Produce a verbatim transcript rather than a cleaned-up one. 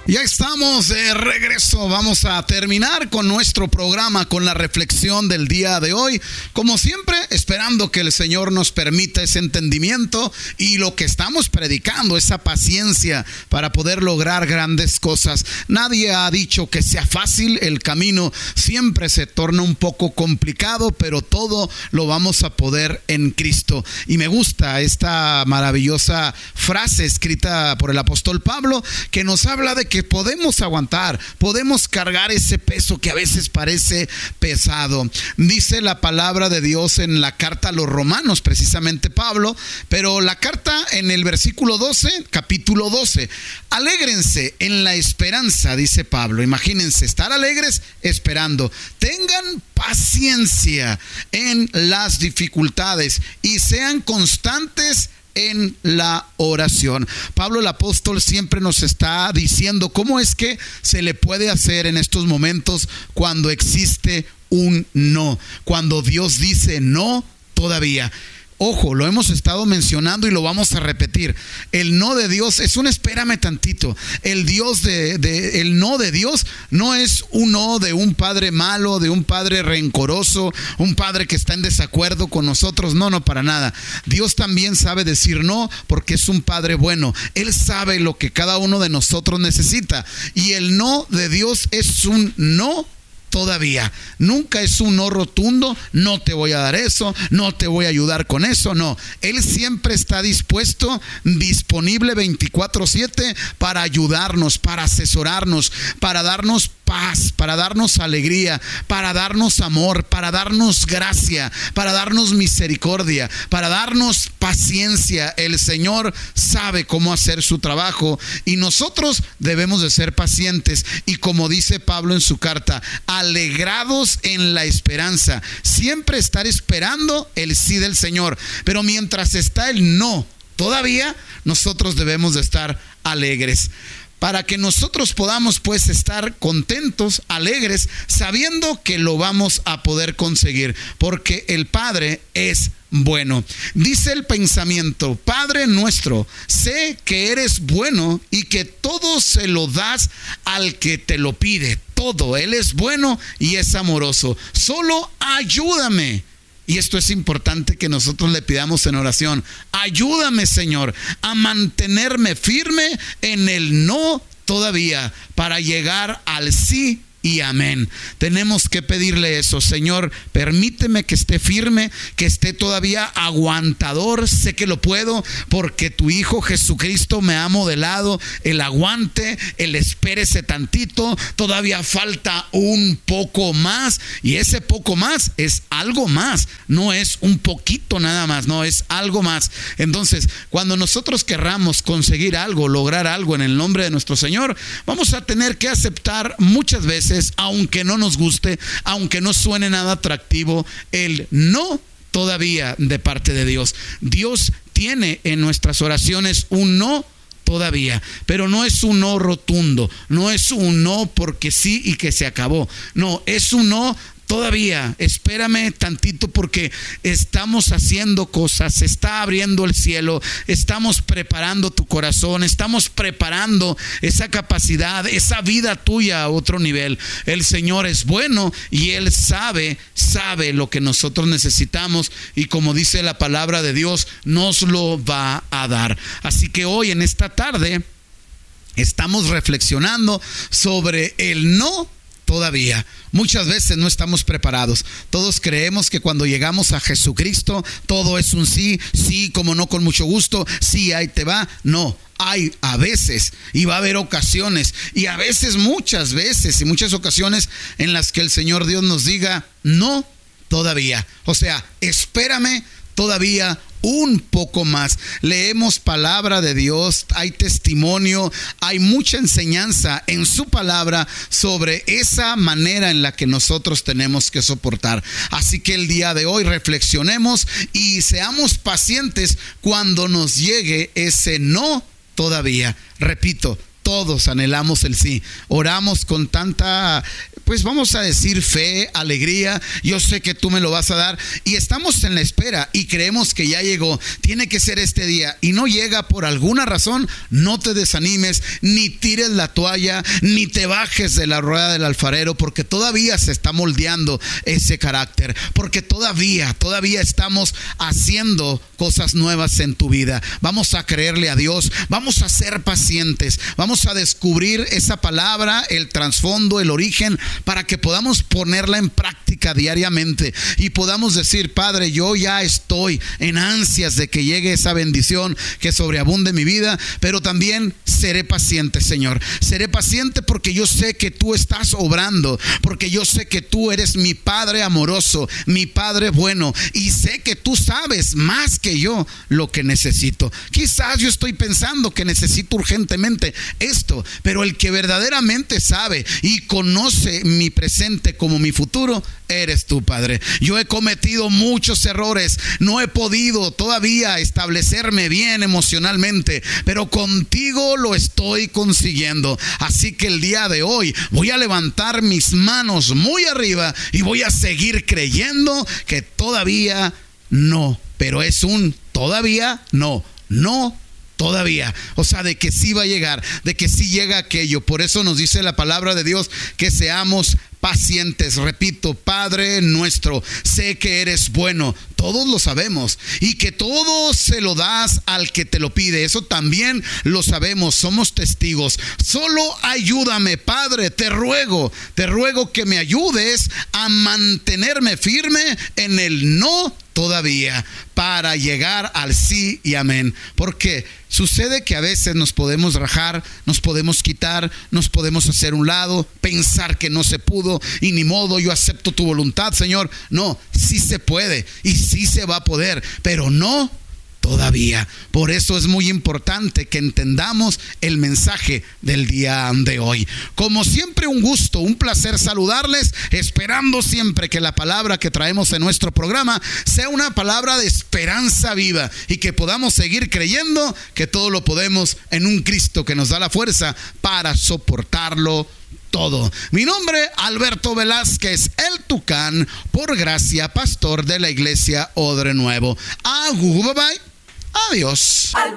Ya estamos de regreso, vamos a terminar con nuestro programa, con la reflexión del día de hoy. Como siempre, esperando que el Señor nos permita ese entendimiento y lo que estamos predicando, esa paciencia para poder lograr grandes cosas. Nadie ha dicho que sea fácil, el camino siempre se torna un poco complicado, pero todo lo vamos a poder en Cristo. Y me gusta esta maravillosa frase escrita por el apóstol Pablo, que nos habla de que podemos aguantar, podemos cargar ese peso que a veces parece pesado. Dice la palabra de Dios en la carta a los Romanos, precisamente Pablo, pero la carta en el versículo doce, capítulo doce, alégrense en la esperanza, dice Pablo. Imagínense, estar alegres esperando. Tengan paciencia en las dificultades y sean constantes en la oración. Pablo el apóstol siempre nos está diciendo cómo es que se le puede hacer en estos momentos cuando existe un no, cuando Dios dice no todavía. Ojo, lo hemos estado mencionando y lo vamos a repetir. El no de Dios es un espérame tantito. El Dios de, de el no de Dios no es un no de un padre malo, de un padre rencoroso, un padre que está en desacuerdo con nosotros. No, no, para nada. Dios también sabe decir no porque es un padre bueno. Él sabe lo que cada uno de nosotros necesita. Y el no de Dios es un no todavía. Nunca es un no rotundo. No te voy a dar eso, no te voy a ayudar con eso. No, Él siempre está dispuesto, disponible veinticuatro siete para ayudarnos, para asesorarnos, para darnos paz, para darnos alegría, para darnos amor, para darnos gracia, para darnos misericordia, para darnos paciencia. El Señor sabe cómo hacer su trabajo y nosotros debemos de ser pacientes y, como dice Pablo en su carta, alegrados en la esperanza. Siempre estar esperando el sí del Señor, pero mientras está el no todavía, nosotros debemos de estar alegres, para que nosotros podamos pues estar contentos, alegres, sabiendo que lo vamos a poder conseguir, porque el Padre es bueno. Dice el pensamiento: Padre nuestro, sé que eres bueno y que todo se lo das al que te lo pide. Todo, Él es bueno y es amoroso. Solo ayúdame. Y esto es importante que nosotros le pidamos en oración. Ayúdame, Señor, a mantenerme firme en el no todavía para llegar al sí y amén. Tenemos que pedirle eso. Señor, permíteme que esté firme, que esté todavía aguantador. Sé que lo puedo porque tu Hijo Jesucristo me ha modelado el aguante, el espérese tantito. Todavía falta un poco más, y ese poco más es algo más. No es un poquito nada más, no, es algo más. Entonces, cuando nosotros querramos conseguir algo, lograr algo en el nombre de nuestro Señor, vamos a tener que aceptar muchas veces, aunque no nos guste, aunque no suene nada atractivo, el no todavía de parte de Dios. Dios tiene en nuestras oraciones un no todavía, pero no es un no rotundo, no es un no porque sí y que se acabó. No, es un no todavía. Espérame tantito porque estamos haciendo cosas, se está abriendo el cielo, estamos preparando tu corazón, estamos preparando esa capacidad, esa vida tuya a otro nivel. El Señor es bueno y Él sabe, sabe lo que nosotros necesitamos, y como dice la palabra de Dios, nos lo va a dar. Así que hoy en esta tarde estamos reflexionando sobre el no todavía. Muchas veces no estamos preparados. Todos creemos que cuando llegamos a Jesucristo todo es un sí, sí, como no, con mucho gusto, sí, ahí te va. No, hay a veces y va a haber ocasiones, y a veces, muchas veces y muchas ocasiones en las que el Señor Dios nos diga no todavía. O sea, espérame todavía un poco más. Leemos palabra de Dios, hay testimonio, hay mucha enseñanza en su palabra sobre esa manera en la que nosotros tenemos que soportar. Así que el día de hoy reflexionemos y seamos pacientes cuando nos llegue ese no todavía. Repito, todos anhelamos el sí. Oramos con tanta, pues vamos a decir, fe, alegría. Yo sé que tú me lo vas a dar y estamos en la espera y creemos que ya llegó. Tiene que ser este día y no llega por alguna razón. No te desanimes, ni tires la toalla, ni te bajes de la rueda del alfarero, porque todavía se está moldeando ese carácter, porque todavía, todavía estamos haciendo cosas nuevas en tu vida. Vamos a creerle a Dios, vamos a ser pacientes, vamos a descubrir esa palabra, el trasfondo, el origen, para que podamos ponerla en práctica diariamente y podamos decir: Padre, yo ya estoy en ansias de que llegue esa bendición, que sobreabunde mi vida, pero también seré paciente, Señor. Seré paciente porque yo sé que tú estás obrando, porque yo sé que tú eres mi Padre amoroso, mi Padre bueno, y sé que tú sabes más que yo lo que necesito. Quizás yo estoy pensando que necesito urgentemente esto, pero el que verdaderamente sabe y conoce mi presente como mi futuro, eres tú, Padre. Yo he cometido muchos errores, no he podido todavía establecerme bien emocionalmente, pero contigo lo estoy consiguiendo. Así que el día de hoy voy a levantar mis manos muy arriba y voy a seguir creyendo que todavía no, pero es un todavía no, no todavía, o sea, de que sí va a llegar, de que sí llega aquello. Por eso nos dice la palabra de Dios que seamos pacientes. Repito: Padre nuestro, sé que eres bueno, todos lo sabemos, y que todo se lo das al que te lo pide. Eso también lo sabemos, somos testigos. Solo ayúdame, Padre, te ruego, te ruego que me ayudes a mantenerme firme en el no todavía, para llegar al sí y amén. Porque sucede que a veces nos podemos rajar, nos podemos quitar, nos podemos hacer un lado, pensar que no se pudo y ni modo, yo acepto tu voluntad, Señor. No, sí se puede y sí se va a poder, pero no todavía. Por eso es muy importante que entendamos el mensaje del día de hoy. Como siempre, un gusto, un placer saludarles, esperando siempre que la palabra que traemos en nuestro programa sea una palabra de esperanza viva y que podamos seguir creyendo que todo lo podemos en un Cristo que nos da la fuerza para soportarlo todo. Mi nombre, Alberto Velázquez, el Tucán, por gracia, pastor de la iglesia Odre Nuevo. Agu, bye bye. Adiós.